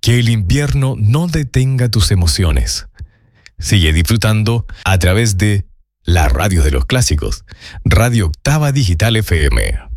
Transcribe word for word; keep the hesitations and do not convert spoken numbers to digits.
Que el invierno no detenga tus emociones. Sigue disfrutando a través de la radio de los clásicos, Radio Octava Digital F M.